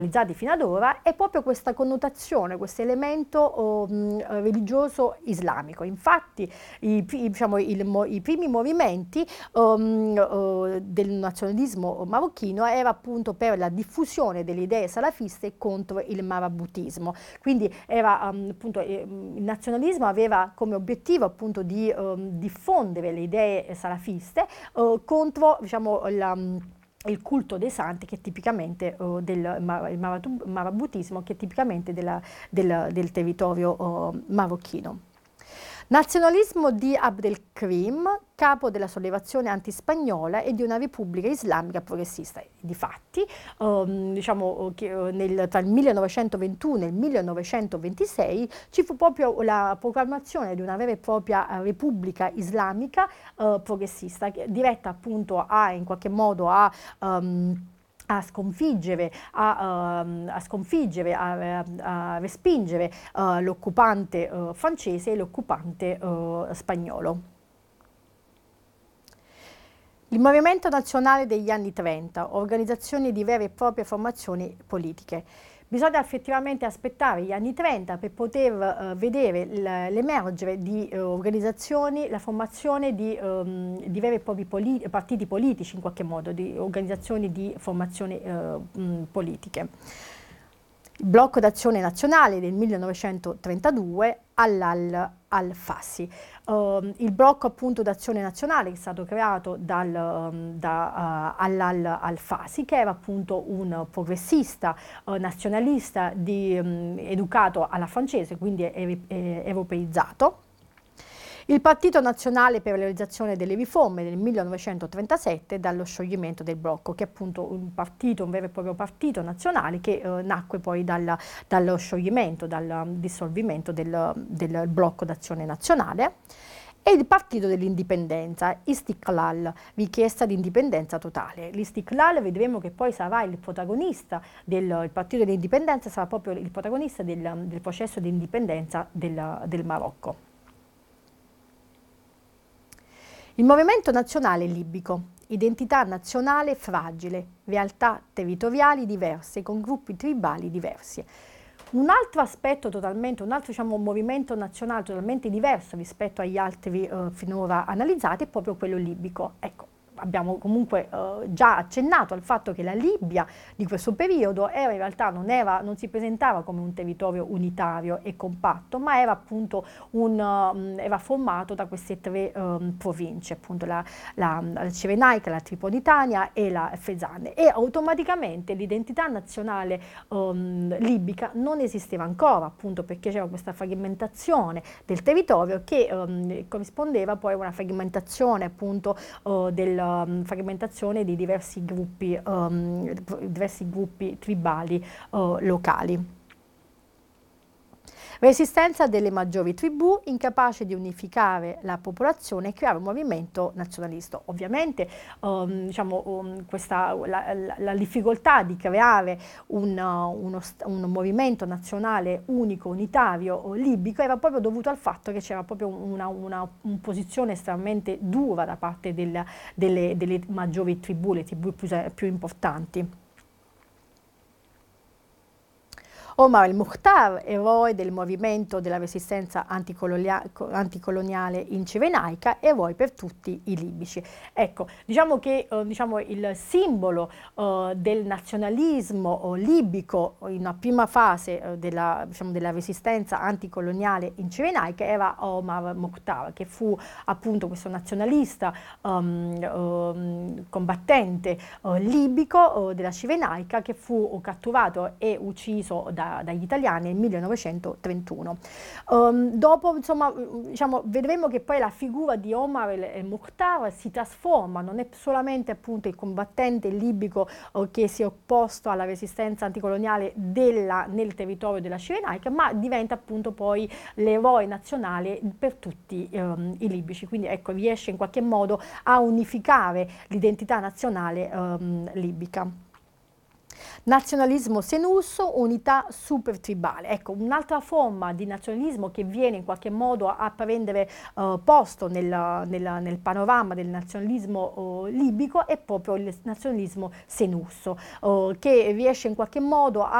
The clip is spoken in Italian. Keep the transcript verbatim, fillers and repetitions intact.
realizzati fino ad ora è proprio questa connotazione, questo elemento um, religioso islamico. Infatti i, diciamo, il, i primi movimenti um, uh, del nazionalismo marocchino era appunto per la diffusione delle idee salafiste contro il marabutismo. Quindi era, um, appunto, eh, il nazionalismo aveva come obiettivo appunto di um, diffondere le idee salafiste uh, contro, diciamo, la il culto dei santi, che è tipicamente uh, del il marabutismo, che è tipicamente della, del, del territorio uh, marocchino. Nazionalismo di Abdelkrim, capo della sollevazione antispagnola e di una repubblica islamica progressista. Difatti, um, diciamo che nel, tra il millenovecentoventuno e il millenovecentoventisei ci fu proprio la proclamazione di una vera e propria uh, repubblica islamica uh, progressista, diretta appunto a, in qualche modo, a um, a sconfiggere, a, uh, a, sconfiggere, a, a, a respingere uh, l'occupante uh, francese e l'occupante uh, spagnolo. Il Movimento Nazionale degli anni trenta, organizzazioni di vere e proprie formazioni politiche. Bisogna effettivamente aspettare gli anni trenta per poter uh, vedere l'emergere di uh, organizzazioni, la formazione di, um, di veri e propri poli partiti politici, in qualche modo, di organizzazioni di formazioni uh, mh, politiche. Il Blocco d'Azione Nazionale del millenovecentotrentadue all'Al al-Fassi. Uh, il blocco appunto d'azione nazionale che è stato creato dal, um, da, uh, all'Al al-Fassi, che era appunto un progressista uh, nazionalista di, um, educato alla francese, quindi è, è europeizzato. Il Partito Nazionale per la realizzazione delle riforme del millenovecentotrentasette, dallo scioglimento del blocco, che è appunto un partito, un vero e proprio partito nazionale che eh, nacque poi dalla, dallo scioglimento, dal dissolvimento del, del blocco d'azione nazionale. E il Partito dell'Indipendenza, Istiklal, richiesta di indipendenza totale. L'Istiklal vedremo che poi sarà il protagonista del il Partito dell'Indipendenza, sarà proprio il protagonista del, del processo di indipendenza del, del Marocco. Il movimento nazionale libico, identità nazionale fragile, realtà territoriali diverse, con gruppi tribali diversi. Un altro aspetto totalmente, un altro diciamo, movimento nazionale totalmente diverso rispetto agli altri eh, finora analizzati è proprio quello libico. Ecco, abbiamo comunque eh, già accennato al fatto che la Libia di questo periodo era in realtà non, era, non si presentava come un territorio unitario e compatto, ma era appunto un, um, era formato da queste tre um, province, appunto la, la, la Cirenaica, la Tripolitania e la Fezzan, e automaticamente l'identità nazionale um, libica non esisteva ancora, appunto perché c'era questa frammentazione del territorio che um, corrispondeva poi a una frammentazione appunto uh, del fragmentazione di diversi gruppi, um, diversi gruppi tribali uh, locali. Resistenza delle maggiori tribù, incapace di unificare la popolazione e creare un movimento nazionalista. Ovviamente um, diciamo, um, questa, la, la, la difficoltà di creare un, uh, uno, un movimento nazionale unico, unitario, uh, libico, era proprio dovuto al fatto che c'era proprio una, una un posizione estremamente dura da parte del, delle, delle maggiori tribù, le tribù più, più importanti. Omar el-Mukhtar, eroe del movimento della resistenza anticoloniale in Cirenaica, eroe per tutti i libici. Ecco, diciamo che eh, diciamo, il simbolo eh, del nazionalismo eh, libico in una prima fase eh, della, diciamo, della resistenza anticoloniale in Cirenaica era Omar el-Mukhtar, che fu appunto questo nazionalista um, um, combattente uh, libico uh, della Cirenaica, che fu uh, catturato e ucciso da dagli italiani nel millenovecentotrentuno. Um, dopo, insomma, diciamo, vedremo che poi la figura di Omar el-Mukhtar si trasforma, non è solamente appunto il combattente libico uh, che si è opposto alla resistenza anticoloniale della, nel territorio della Cirenaica, ma diventa appunto poi l'eroe nazionale per tutti um, i libici, quindi ecco, riesce in qualche modo a unificare l'identità nazionale um, libica. Nazionalismo senusso, unità super tribale. Ecco, un'altra forma di nazionalismo che viene in qualche modo a prendere eh, posto nel, nel, nel panorama del nazionalismo eh, libico è proprio il nazionalismo senusso, eh, che riesce in qualche modo a